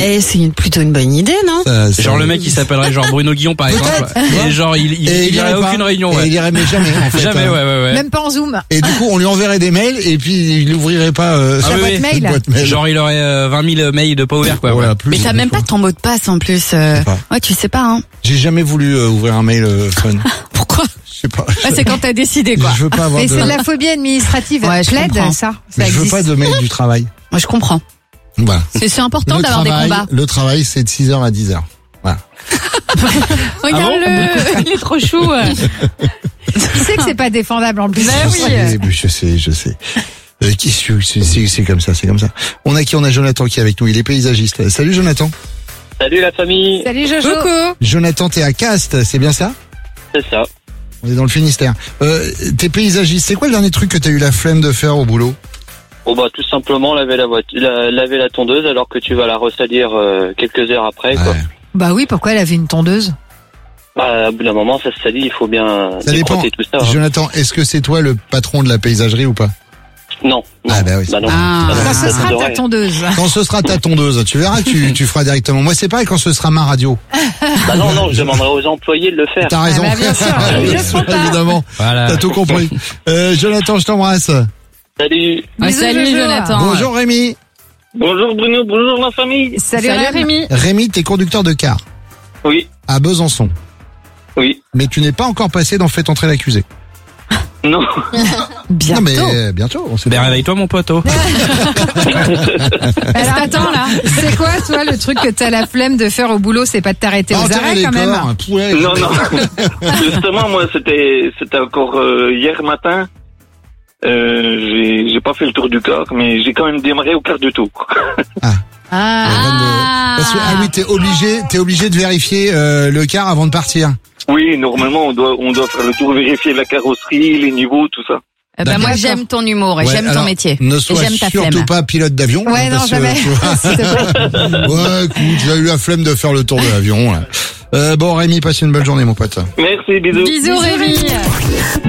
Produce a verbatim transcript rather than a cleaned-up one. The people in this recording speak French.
Eh, c'est une, plutôt une bonne idée, non? Ça, ça... Genre le mec, il s'appellerait genre Bruno Guillon, par exemple. Et genre, il, il, il, il irait à aucune réunion, ouais. Et il irait mais jamais, en fait. Jamais, hein. ouais, ouais, ouais. Même pas en Zoom. Et du coup, on lui enverrait des mails, et puis il n'ouvrirait pas, euh, Ah sa oui, boîte, oui. mail. Boîte mail. Genre, il aurait euh, vingt mille mails de pas ouverts, quoi. Voilà, Ouais. plus, Mais t'as même pas ton mot de passe en plus. Euh... Je sais pas. Ouais, tu sais pas, hein. J'ai jamais voulu euh, ouvrir un mail euh, fun. Pourquoi? Je sais pas. Ah, c'est quand t'as décidé, quoi. Je veux pas avoir Mais de... c'est de la phobie administrative. Ouais, je Plaide, comprends. ça. Mais Ça je veux existe. pas de mail du travail. Moi, je comprends. Voilà. C'est, c'est important Le d'avoir travail, des combats. le travail, c'est de six heures à dix heures. Voilà. Regarde-le, il est trop chou. Tu sais que c'est pas défendable en plus. Bah je oui. sais, je sais, je sais. Euh, qui c'est, c'est, c'est, c'est comme ça, c'est comme ça. On a qui? On a Jonathan qui est avec nous. Il est paysagiste. Salut Jonathan. Salut la famille, Salut Jojo. Coucou. Jonathan, t'es à Castres, c'est bien ça? c'est ça. On est dans le Finistère. Euh, t'es paysagiste. C'est quoi le dernier truc que t'as eu la flemme de faire au boulot? Bon bah tout simplement laver la voiture, la, laver la tondeuse alors que tu vas la ressalir euh, quelques heures après quoi. Ouais. Bah oui, pourquoi elle avait une tondeuse? Bah, au bout d'un moment ça se salit, il faut bien Ça dépend. défrotter tout ça. hein. Jonathan, est-ce que c'est toi le patron de la paysagerie ou pas? Non, non. Ah bah oui. Bah non. Ah. Bah non, Quand ça ce sera nous ta aurait- tondeuse. Quand ce sera ta tondeuse, tu verras, tu, tu feras directement. Moi, c'est pareil quand ce sera ma radio. Bah non, non, je demanderai aux employés de le faire. T'as raison. Ah bah bien sûr, ils le font pas. Évidemment. Voilà. T'as tout compris. Euh, Jonathan, je t'embrasse. Salut. Ouais, Bisous, salut, Jojo. Jonathan. Bonjour Rémi. Bonjour Bruno, bonjour la famille. Salut, Salut, Rem. Rémi. Rémi, t'es conducteur de car Oui, à Besançon. oui. Mais tu n'es pas encore passé dans Faites entrer l'accusé. Non. Bientôt. Non mais euh, bientôt. On sait Ben pas. réveille-toi, mon poteau. Alors attends là, c'est quoi toi le truc que t'as la flemme de faire au boulot? C'est pas de t'arrêter aux Enterrer arrêts les quand même. corps, poulet. Non, non. Justement, moi, c'était, c'était encore euh, hier matin. Euh, j'ai, j'ai pas fait le tour du corps, mais j'ai quand même démarré au quart de tour. Ah. Avant de- Parce que, ah oui, t'es obligé, t'es obligé de vérifier euh, le car avant de partir. Oui, normalement, on doit, on doit faire le tour, vérifier la carrosserie, les niveaux, tout ça. Eh ben, moi, D'accord. j'aime ton humour et Ouais, j'aime ton alors, métier. Ne Et sois j'aime ta surtout flemme. pas pilote d'avion. Ouais, hein, non, parce que, jamais. tu vois, S'il te plaît. ouais, écoute, j'ai eu la flemme de faire le tour de l'avion. Là. Euh, bon, Rémi, passe une bonne journée, mon pote. Merci, bisous. Bisous, Rémi.